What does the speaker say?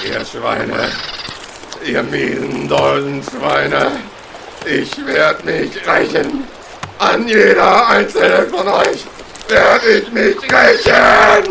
ihr Schweine, ihr miesen Doldenschweine. Ich werde mich rächen. An jeder einzelnen von euch werde ich mich rächen!